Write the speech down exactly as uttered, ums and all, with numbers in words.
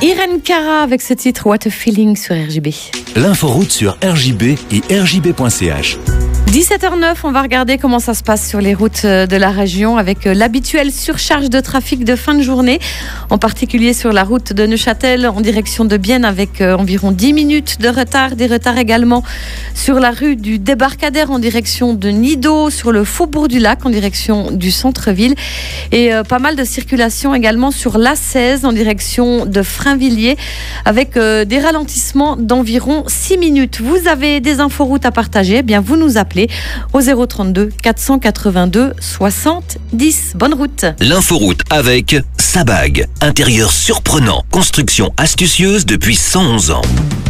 Irène Cara avec ce titre What a Feeling sur R J B. L'inforoute sur R J B et R J B point C H. dix-sept heures neuf, on va regarder comment ça se passe sur les routes de la région avec l'habituelle surcharge de trafic de fin de journée, en particulier sur la route de Neuchâtel en direction de Bienne avec environ dix minutes de retard. Des retards également sur la rue du Débarcadère en direction de Nido, sur le Faubourg du Lac en direction du centre-ville et pas mal de circulation également sur l'A seize en direction de Frainvilliers avec des ralentissements d'environ six minutes. Vous avez des inforoutes à partager, eh bien vous nous appelez au zéro trente-deux quatre cent quatre-vingt-deux soixante dix. Bonne route. L'inforoute avec Sabag. Intérieur surprenant. Construction astucieuse depuis cent onze ans.